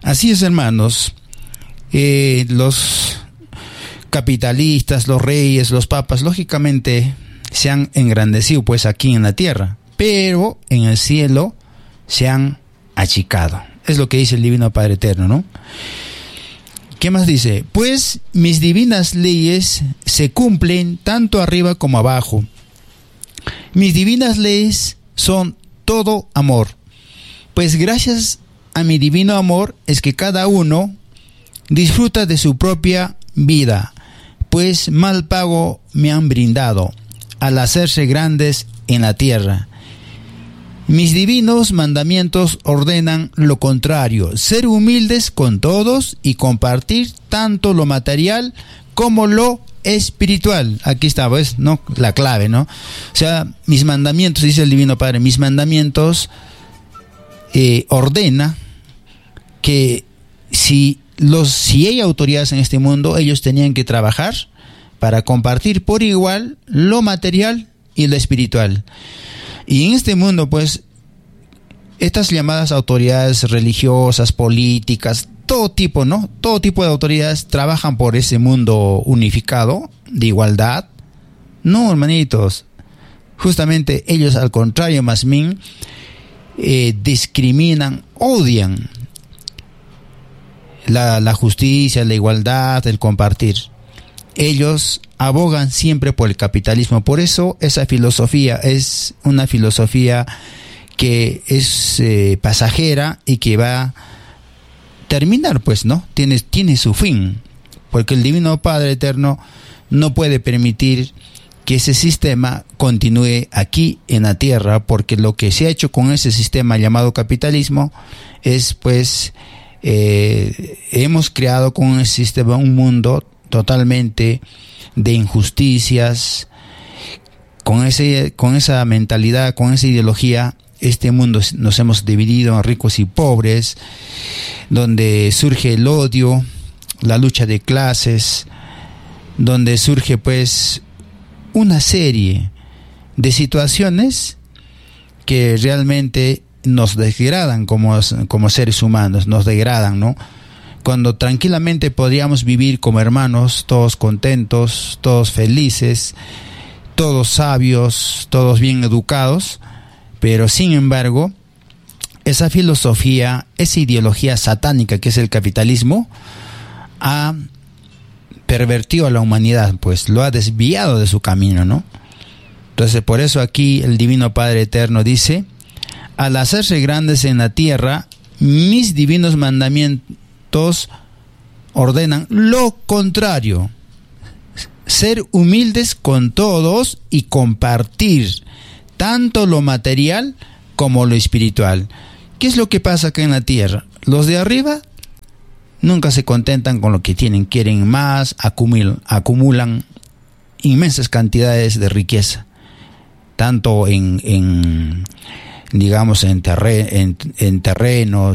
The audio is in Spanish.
Así es, hermanos. Los capitalistas, los reyes, los papas, lógicamente se han engrandecido pues aquí en la tierra, pero en el cielo se han achicado. Es lo que dice el Divino Padre Eterno, ¿no? ¿Qué más dice? Pues mis divinas leyes se cumplen tanto arriba como abajo. Mis divinas leyes son todo amor. Pues gracias a mi divino amor es que cada uno disfruta de su propia vida, pues mal pago me han brindado al hacerse grandes en la tierra. Mis divinos mandamientos ordenan lo contrario, ser humildes con todos y compartir tanto lo material como lo espiritual. Aquí está, pues, ¿no? La clave, ¿no? O sea, mis mandamientos, dice el Divino Padre, mis mandamientos ordena que si hay autoridades en este mundo, ellos tenían que trabajar para compartir por igual lo material y lo espiritual. Y en este mundo, pues, estas llamadas autoridades religiosas, políticas, todo tipo, ¿no? Todo tipo de autoridades trabajan por ese mundo unificado, de igualdad. No, hermanitos. Justamente ellos, al contrario, más bien, discriminan, odian la justicia, la igualdad, el compartir. Ellos abogan siempre por el capitalismo. Por eso esa filosofía es una filosofía que es pasajera y que va a terminar, pues, ¿no? Tiene su fin, porque el Divino Padre Eterno no puede permitir que ese sistema continúe aquí en la tierra, porque lo que se ha hecho con ese sistema llamado capitalismo es, pues, hemos creado con ese sistema un mundo totalmente de injusticias. Con esa mentalidad, con esa ideología, este mundo nos hemos dividido en ricos y pobres, donde surge el odio, la lucha de clases, donde surge pues una serie de situaciones que realmente nos degradan como seres humanos, nos degradan, ¿no? Cuando tranquilamente podríamos vivir como hermanos, todos contentos, todos felices, todos sabios, todos bien educados, pero sin embargo, esa filosofía, esa ideología satánica que es el capitalismo, ha pervertido a la humanidad, pues lo ha desviado de su camino, ¿no? Entonces, por eso aquí el Divino Padre Eterno dice: al hacerse grandes en la tierra, mis divinos mandamientos ordenan lo contrario, ser humildes con todos y compartir tanto lo material como lo espiritual. ¿Qué es lo que pasa acá en la tierra? Los de arriba nunca se contentan con lo que tienen, quieren más, acumulan inmensas cantidades de riqueza, tanto en terrenos,